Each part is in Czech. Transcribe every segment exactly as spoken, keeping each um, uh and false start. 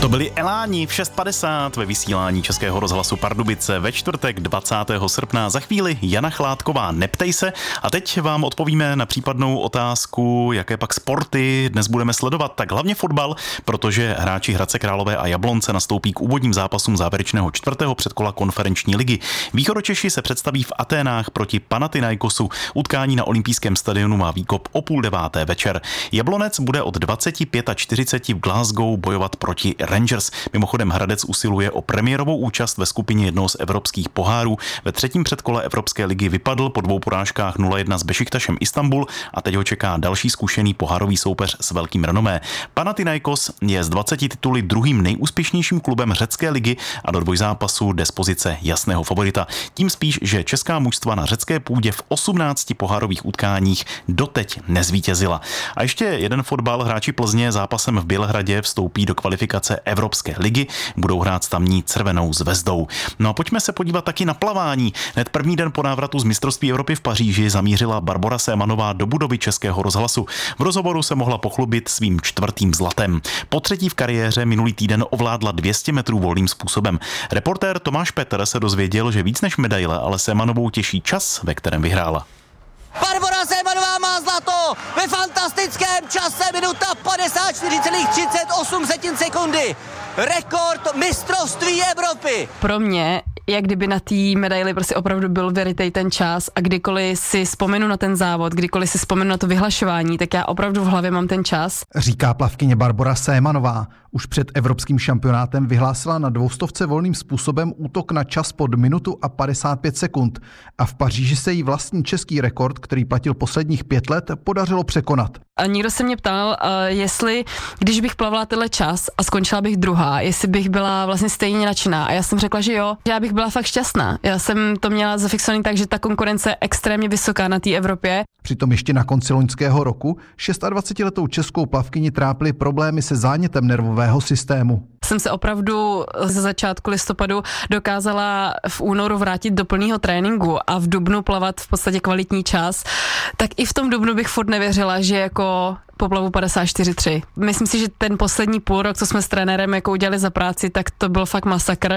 To byli Eláni v šest padesát ve vysílání Českého rozhlasu Pardubice ve čtvrtek dvacátého srpna. Za chvíli Jana Chládková Neptej se a teď vám odpovíme na případnou otázku, jaké pak sporty dnes budeme sledovat. Tak hlavně fotbal, protože hráči Hradce Králové a Jablonce nastoupí k úvodním zápasům závěrečného čtvrtého předkola konferenční ligy. Východočeši se představí v Aténách proti Panathinaikosu. Utkání na olympijském stadionu má výkop o půl deváté večer. Jablonec bude od dvacet pět čtyřicet v Glasgow bojovat proti Rangers. Mimochodem Hradec usiluje o premiérovou účast ve skupině jednoho z evropských pohárů. Ve třetím předkole Evropské ligy vypadl po dvou porážkách nula jedna s Bešiktašem Istanbul a teď ho čeká další zkušený pohárový soupeř s velkým renomé. Panathinaikos je z dvaceti tituly druhým nejúspěšnějším klubem řecké ligy a do dvojzápasu jde z pozice jasného favorita. Tím spíš, že česká mužstva na řecké půdě v osmnácti pohárových utkáních doteď nezvítězila. A ještě jeden fotbal, hráči Plzně zápasem v Bělehradě vstoupí do kvalifikace Evropské ligy, budou hrát s tamní Crvenou zvezdou. No a pojďme se podívat taky na plavání. Hned první den po návratu z mistrovství Evropy v Paříži zamířila Barbora Sémanová do budovy Českého rozhlasu. V rozhovoru se mohla pochlubit svým čtvrtým zlatem. Po třetí v kariéře minulý týden ovládla dvě stě metrů volným způsobem. Reportér Tomáš Petr se dozvěděl, že víc než medaile, ale Sémanovou těší čas, ve kterém vyhrála. Barbora Sémanová má zlato ve fantastickém čase, minuta padesát čtyři celá třicet osm sekundy. Rekord mistrovství Evropy. Pro mě, jak kdyby na té medaili prostě opravdu byl veritej ten čas a kdykoliv si vzpomenu na ten závod, kdykoliv si vzpomenu na to vyhlašování, tak já opravdu v hlavě mám ten čas. Říká plavkyně Barbora Sémanová. Už před evropským šampionátem vyhlásila na dvoustovce volným způsobem útok na čas pod minutu a padesát pět sekund. A v Paříži se jí vlastní český rekord, který platil posledních pět let, podařilo překonat. A někdo se mě ptal, uh, jestli, když bych plavila tenhle čas a skončila bych druhá, jestli bych byla vlastně stejně nadšená. A já jsem řekla, že jo, že já bych byla fakt šťastná. Já jsem to měla zafixovaný tak, že ta konkurence je extrémně vysoká na té Evropě. Přitom ještě na konci loňského roku dvacetišestiletou českou plavkyni trápily problémy se zánětem nervového systému. Jsem se opravdu ze začátku listopadu dokázala v únoru vrátit do plného tréninku a v dubnu plavat v podstatě kvalitní čas, tak i v tom dubnu bych furt nevěřila, že jako poplavu padesát čtyři tři. Myslím si, že ten poslední půl rok, co jsme s trenérem jako udělali za práci, tak to byl fakt masakr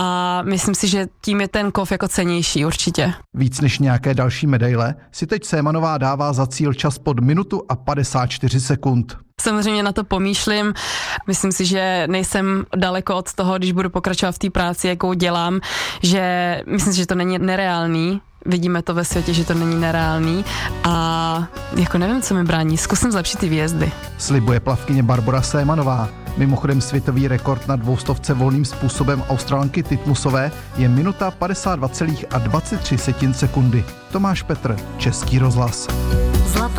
a myslím si, že tím je ten kov jako cennější určitě. Víc než nějaké další medaile si teď Sémanová dává za cíl čas pod minutu a padesát čtyři sekund. Samozřejmě na to pomýšlím. Myslím si, že nejsem daleko od toho, když budu pokračovat v té práci, jakou dělám, že myslím si, že to není nereálný. Vidíme to ve světě, že to není nereálný a jako nevím, co mi brání. Zkusím zlepšit ty výjezdy. Slibuje plavkyně Barbora Sémanová. Mimochodem světový rekord na dvoustovce volným způsobem Australanky Titmusové je minuta padesát dva celá dvacet tři sekundy. Tomáš Petr, Český rozhlas.